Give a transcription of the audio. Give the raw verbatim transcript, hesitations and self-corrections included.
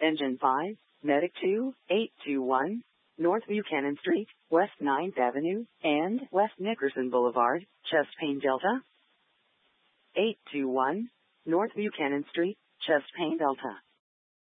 Engine five, Medic two, eight two one, North Buchanan Street, West ninth Avenue, and West Nickerson Boulevard, chest pain Delta. eight two one, North Buchanan Street, chest pain Delta.